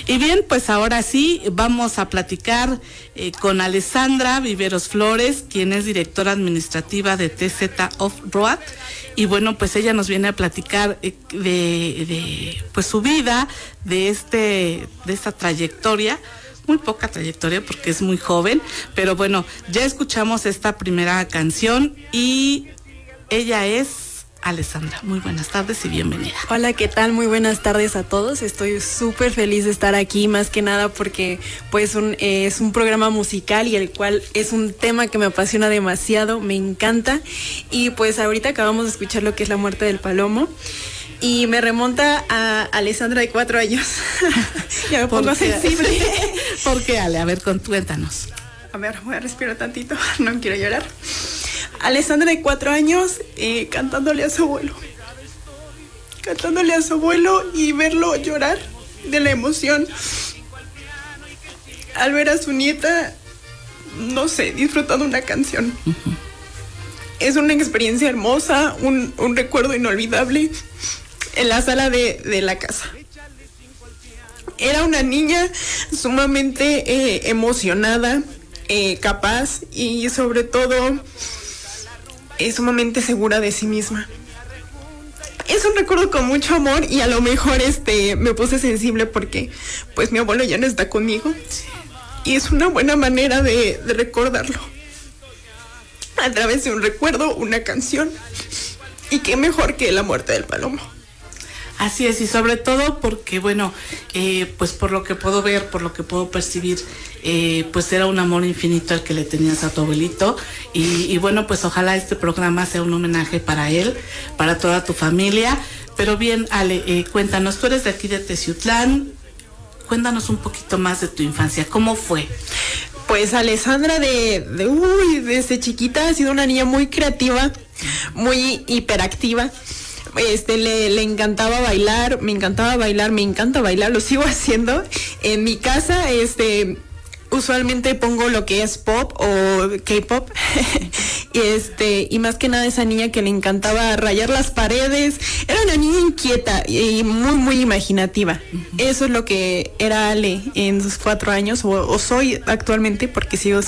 Y bien, pues ahora sí, vamos a platicar con Alessandra Viveros Flores, quien es directora administrativa de TZ Off-Road. Y bueno, pues ella nos viene a platicar de pues su vida, de esta trayectoria. Muy poca trayectoria porque es muy joven, pero bueno, ya escuchamos esta primera canción y ella es Alessandra. Muy buenas tardes y bienvenida. Hola, ¿qué tal? Muy buenas tardes a todos. Estoy súper feliz de estar aquí, más que nada porque pues es un programa musical y el cual es un tema que me apasiona demasiado, me encanta. Y pues ahorita acabamos de escuchar lo que es La Muerte del Palomo. Y me remonta a Alessandra de 4 años. Ya me pongo sensible. ¿Por qué, Ale? A ver, cuéntanos. A ver, voy a respirar tantito, no quiero llorar. Alessandra de 4 años cantándole a su abuelo. Cantándole a su abuelo y verlo llorar de la emoción. Al ver a su nieta, no sé, disfrutando una canción. Uh-huh. Es una experiencia hermosa, un recuerdo inolvidable en la sala de la casa. Era una niña sumamente emocionada, capaz y sobre todo sumamente segura de sí misma. Es un recuerdo con mucho amor y a lo mejor me puse sensible porque pues mi abuelo ya no está conmigo y es una buena manera de recordarlo a través de un recuerdo, una canción, y qué mejor que La Muerte del Palomo. Así es, y sobre todo porque, bueno, pues por lo que puedo ver, por lo que puedo percibir, pues era un amor infinito el que le tenías a tu abuelito. Y bueno, pues ojalá este programa sea un homenaje para él, para toda tu familia. Pero bien, Ale, cuéntanos, tú eres de aquí de Teciutlán, cuéntanos un poquito más de tu infancia, ¿cómo fue? Pues Alessandra desde chiquita ha sido una niña muy creativa, muy hiperactiva. Le encantaba bailar, me encanta bailar, lo sigo haciendo. En mi casa, usualmente pongo lo que es pop o K-pop. Y más que nada esa niña que le encantaba rayar las paredes. Era una niña inquieta y muy, muy imaginativa. Uh-huh. Eso es lo que era Ale en sus 4 años, o soy actualmente, porque sigo